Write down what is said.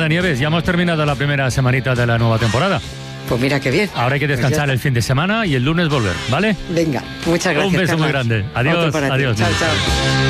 nada, Nieves, ya hemos terminado la primera semanita de la nueva temporada. Pues mira qué bien. Ahora hay que descansar el fin de semana y el lunes volver, ¿vale? Venga, muchas gracias. Un beso Carlos. muy grande. Adiós, Otro para ti. adiós. Chao, chao.